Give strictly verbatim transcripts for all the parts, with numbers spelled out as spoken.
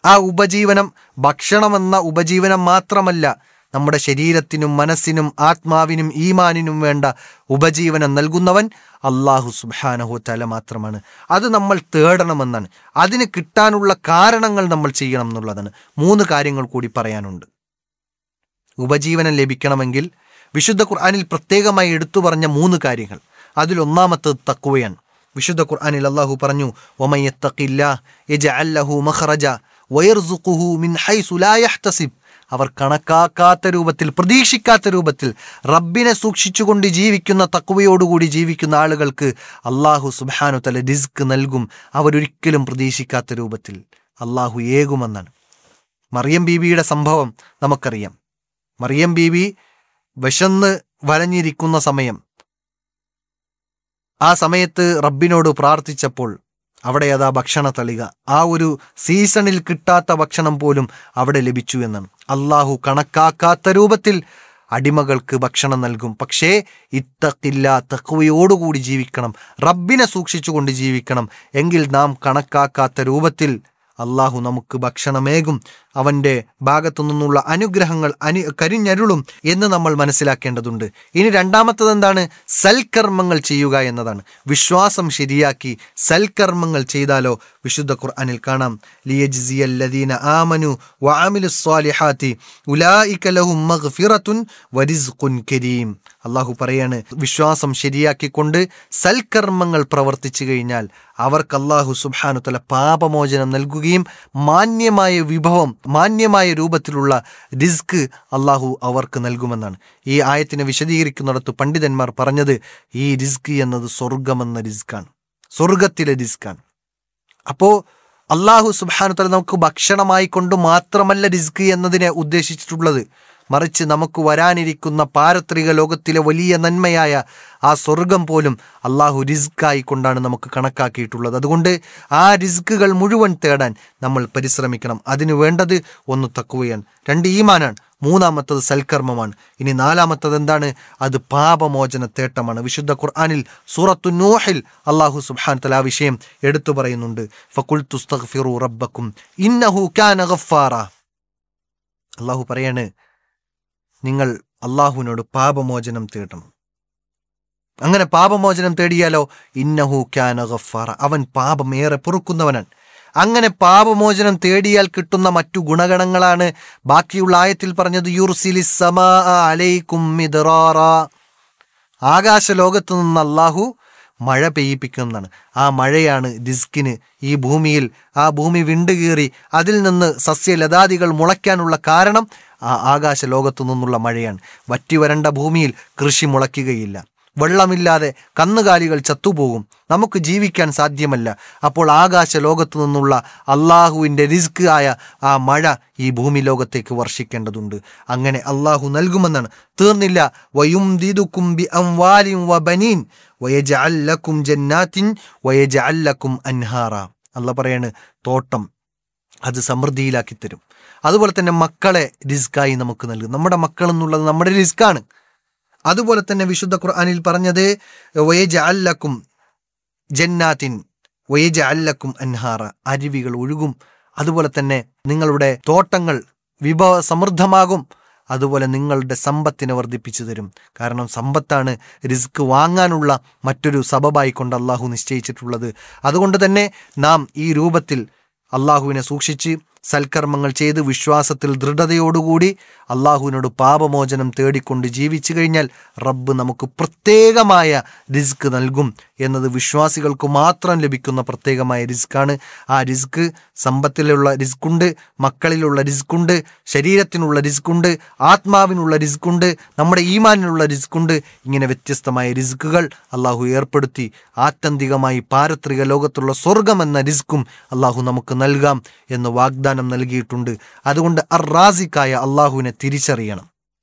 ആ ഉപജീവനം ഭക്ഷണമെന്ന ഉപജീവനം മാത്രമല്ല, നമ്മുടെ ശരീരത്തിനും മനസ്സിനും ആത്മാവിനും ഈമാനിനും വേണ്ട ഉപജീവനം നൽകുന്നവൻ അല്ലാഹു സുബ്ഹാനഹു വതആല മാത്രമാണ്. അത് നമ്മൾ തേടണമെന്നാണ്. അതിന് കിട്ടാനുള്ള കാരണങ്ങൾ നമ്മൾ ചെയ്യണം എന്നുള്ളതാണ്. മൂന്ന് കാര്യങ്ങൾ കൂടി പറയാനുണ്ട്. ഉപജീവനം ലഭിക്കണമെങ്കിൽ വിശുദ്ധ ഖുർആനിൽ പ്രത്യേകമായി എടുത്തു പറഞ്ഞ മൂന്ന് കാര്യങ്ങൾ, അതിലൊന്നാമത്തത് തഖ്വയാണ്. വിശുദ്ധ ഖുർആനിൽ അല്ലാഹു പറഞ്ഞു, വമൻ യത്തഖില്ലാഹ് യജ്അൽ ലഹു മഖ്റജ വയർസുഖുഹു മിൻ ഹൈസു ലാ യഹ്തസിബ്. അവർ കണക്കാക്കാത്ത രൂപത്തിൽ, പ്രതീക്ഷിക്കാത്ത രൂപത്തിൽ റബ്ബിനെ സൂക്ഷിച്ചുകൊണ്ട് ജീവിക്കുന്ന, തഖ്വയോടുകൂടി ജീവിക്കുന്ന ആളുകൾക്ക് അല്ലാഹു സുബ്ഹാനഹു വതആല റിസ്ക് നൽകും. അവരൊരിക്കലും പ്രതീക്ഷിക്കാത്ത രൂപത്തിൽ അല്ലാഹു ഏകുമെന്നാണ്. മറിയം ബീവിയുടെ സംഭവം നമുക്കറിയാം. മറിയം ബീവി വിശന്ന് വലഞ്ഞിരിക്കുന്ന സമയം, ആ സമയത്ത് റബ്ബിനോട് പ്രാർത്ഥിച്ചപ്പോൾ അവിടെ അതാ ഭക്ഷണ തളിക, ആ ഒരു സീസണിൽ കിട്ടാത്ത ഭക്ഷണം പോലും അവിടെ ലഭിച്ചു എന്നാണ്. അല്ലാഹു കണക്കാക്കാത്ത രൂപത്തിൽ അടിമകൾക്ക് ഭക്ഷണം നൽകും. പക്ഷേ ഇത്തഖില്ല, തഖ്വയോടുകൂടി ജീവിക്കണം, റബ്ബിനെ സൂക്ഷിച്ചുകൊണ്ട് ജീവിക്കണം. എങ്കിൽ നാം കണക്കാക്കാത്ത രൂപത്തിൽ അല്ലാഹു നമുക്ക് ഭക്ഷണമേകും, അവൻ്റെ ഭാഗത്തു നിന്നുള്ള അനുഗ്രഹങ്ങൾ അനു കരിഞ്ഞരുളും എന്ന് നമ്മൾ മനസ്സിലാക്കേണ്ടതുണ്ട്. ഇനി രണ്ടാമത്തത് എന്താണ്? സൽക്കർമ്മങ്ങൾ ചെയ്യുക എന്നതാണ്. വിശ്വാസം ശരിയാക്കി സൽക്കർമ്മങ്ങൾ ചെയ്താലോ, വിശുദ്ധ ഖുർആനിൽ കാണാം, ലിയജ്സിയല്ലദീന ആമനു വഅമിലുസ് സ്വാലിഹാത്തി ഉലൈക ലഹും മഗ്ഫിറത്തുൻ വരിസ്ഖുൻ കരീം. അല്ലാഹു പറയാണ്, വിശ്വാസം ശരിയാക്കിക്കൊണ്ട് സൽക്കർമ്മങ്ങൾ പ്രവർത്തിച്ചു കഴിഞ്ഞാൽ അവർക്ക് അല്ലാഹു സുബ്ഹാനഹു വതആല പാപമോചനം നൽകുകയും മാന്യമായ വിഭവം, മാന്യമായ രൂപത്തിലുള്ള റിസ്ക് അല്ലാഹു അവർക്ക് നൽകുമെന്നാണ്. ഈ ആയത്തിനെ വിശദീകരിക്കുന്നിടത്ത് പണ്ഡിതന്മാർ പറഞ്ഞത്, ഈ റിസ്ക് എന്നത് സ്വർഗമെന്ന റിസ്ക്കാണ്, സ്വർഗത്തിലെ റിസ്ക്കാണ്. അപ്പോൾ അല്ലാഹു സുബ്ഹാനഹു വതആല നമുക്ക് ഭക്ഷണമായി കൊണ്ട് മാത്രമല്ല റിസ്ക് എന്നതിനെ ഉദ്ദേശിച്ചിട്ടുള്ളത്, മറിച്ച് നമുക്ക് വരാനിരിക്കുന്ന പാരത്രിക ലോകത്തിലെ വലിയ നന്മയായ ആ സ്വർഗം പോലും അല്ലാഹു റിസ്ക്കായി കൊണ്ടാണ് നമുക്ക് കണക്കാക്കിയിട്ടുള്ളത്. അതുകൊണ്ട് ആ റിസ്ക്കുകൾ മുഴുവൻ തേടാൻ നമ്മൾ പരിശ്രമിക്കണം. അതിനു വേണ്ടത് ഒന്ന് തഖ്വയാണ്, രണ്ട് ഈമാനാണ്, മൂന്നാമത്തത് സൽക്കർമ്മമാണ്. ഇനി നാലാമത്തത് എന്താണ്? അത് പാപമോചന തേട്ടമാണ്. വിശുദ്ധ ഖുർആനിൽ സൂറത്തു നൂഹിൽ അല്ലാഹു സുബ്ഹാനഹു വതആല ആ വിഷയം എടുത്തു പറയുന്നുണ്ട്. ഫഖുൽതുസ്തഗ്ഫിറു റബ്ബക്കും ഇന്നഹു കാന ഗഫാറ. അല്ലാഹു പറയാണ്, നിങ്ങൾ അല്ലാഹുവിനോട് പാപമോചനം തേടണം. അങ്ങനെ പാപമോചനം തേടിയാലോ, ഇന്നഹു കാന ഗഫാറ, അവൻ പാപം ഏറെ പൊറുക്കുന്നവനാണ്. അങ്ങനെ പാപമോചനം തേടിയാൽ കിട്ടുന്ന മറ്റു ഗുണഗണങ്ങളാണ് ബാക്കിയുള്ള ആയത്തിൽ പറഞ്ഞത്. യുർസിലിസ് സമാഅ അലൈക്കും മിദ്റാറ, ആകാശ ലോകത്ത് നിന്ന് അല്ലാഹു മഴ പെയ്യിപ്പിക്കുന്നതാണ്. ആ മഴയാണ് റിസ്കിന് ഈ ഭൂമിയിൽ, ആ ഭൂമി വിണ്ടുകീറി അതിൽ നിന്ന് സസ്യലതാദികൾ മുളയ്ക്കാനുള്ള കാരണം ആ ആകാശ ലോകത്തു നിന്നുള്ള മഴയാണ്. വറ്റി വരണ്ട ഭൂമിയിൽ കൃഷി മുളയ്ക്കുകയില്ല, വെള്ളമില്ലാതെ കന്നുകാലികൾ ചത്തുപോകും, നമുക്ക് ജീവിക്കാൻ സാധ്യമല്ല. അപ്പോൾ ആകാശ ലോകത്തു നിന്നുള്ള അള്ളാഹുവിൻ്റെ റിസ്ക് ആയ ആ മഴ ഈ ഭൂമി ലോകത്തേക്ക് വർഷിക്കേണ്ടതുണ്ട്. അങ്ങനെ അള്ളാഹു നൽകുമെന്നാണ്. തീർന്നില്ല, വയുംദിദുകും ബിഅംവാലിൻ വബനീൻ വയജ്അൽ ലക്കും ജന്നാത്തിൻ വയജ്അൽ ലക്കും അൻഹാറ. അല്ലാഹു പറയാണ്, തോട്ടം അത് സമൃദ്ധിയിലാക്കി തരും. അതുപോലെ തന്നെ മക്കളെ റിസ്ക്കായി നമുക്ക് നൽകും. നമ്മുടെ മക്കൾ എന്നുള്ളത് നമ്മുടെ റിസ്ക്കാണ്. അതുപോലെ തന്നെ വിശുദ്ധ ഖുർആനിൽ പറഞ്ഞത്, വയജ്അൽ ലക്കും ജന്നാത്തിൻ വയജ്അൽ ലക്കും അൻഹാറ, അരുവികൾ ഒഴുകും. അതുപോലെ തന്നെ നിങ്ങളുടെ തോട്ടങ്ങൾ വിഭവ സമൃദ്ധമാകും. അതുപോലെ നിങ്ങളുടെ സമ്പത്തിനെ വർദ്ധിപ്പിച്ചു തരും. കാരണം സമ്പത്താണ് റിസ്ക് വാങ്ങാനുള്ള മറ്റൊരു സബബായി കൊണ്ട് അള്ളാഹു നിശ്ചയിച്ചിട്ടുള്ളത്. അതുകൊണ്ട് തന്നെ നാം ഈ രൂപത്തിൽ അള്ളാഹുവിനെ സൂക്ഷിച്ച് സൽക്കർമ്മങ്ങൾ ചെയ്ത് വിശ്വാസത്തിൽ ദൃഢതയോടുകൂടി അള്ളാഹുവിനോട് പാപമോചനം തേടിക്കൊണ്ട് ജീവിച്ചു കഴിഞ്ഞാൽ റബ്ബ് നമുക്ക് പ്രത്യേകമായ റിസ്ക് നൽകും എന്നത് വിശ്വാസികൾക്ക് മാത്രം ലഭിക്കുന്ന പ്രത്യേകമായ റിസ്ക്കാണ്. ആ റിസ്ക് സമ്പത്തിലുള്ള റിസ്ക്കുണ്ട്, മക്കളിലുള്ള റിസ്ക്കുണ്ട്, ശരീരത്തിനുള്ള റിസ്ക്കുണ്ട്, ആത്മാവിനുള്ള റിസ്ക്കുണ്ട്, നമ്മുടെ ഈമാനിനുള്ള റിസ്ക്കുണ്ട്. ഇങ്ങനെ വ്യത്യസ്തമായ റിസ്ക്കുകൾ അള്ളാഹു ഏർപ്പെടുത്തി ആത്യന്തികമായി പാരത്രിക ലോകത്തുള്ള സ്വർഗമെന്ന റിസ്ക്കും അള്ളാഹു നമുക്ക് നൽകാം എന്ന് വാഗ്ദാനം നൽകിയിട്ടുണ്ട്. അതുകൊണ്ട് അർ റാസിക്കായ അള്ളാഹുവിനെ തിരിച്ചറിയണം.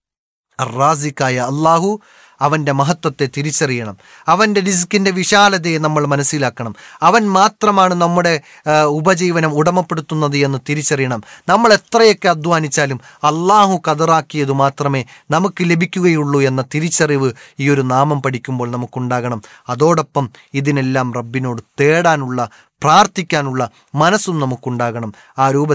അർ റാസിക്കായ അള്ളാഹു, അവൻ്റെ മഹത്വത്തെ തിരിച്ചറിയണം. അവൻ്റെ റിസ്കിൻ്റെ വിശാലതയെ നമ്മൾ മനസ്സിലാക്കണം. അവൻ മാത്രമാണ് നമ്മുടെ ഉപജീവനം ഉടമപ്പെടുത്തുന്നത് എന്ന് തിരിച്ചറിയണം. നമ്മൾ എത്രയൊക്കെ അധ്വാനിച്ചാലും അള്ളാഹു കതറാക്കിയത് മാത്രമേ നമുക്ക് ലഭിക്കുകയുള്ളൂ എന്ന തിരിച്ചറിവ് ഈ ഒരു നാമം പഠിക്കുമ്പോൾ നമുക്കുണ്ടാകണം. അതോടൊപ്പം ഇതിനെല്ലാം റബ്ബിനോട് തേടാനുള്ള, പ്രാർത്ഥിക്കാനുള്ള മനസ്സും നമുക്കുണ്ടാകണം. ആ രൂപത്തിൽ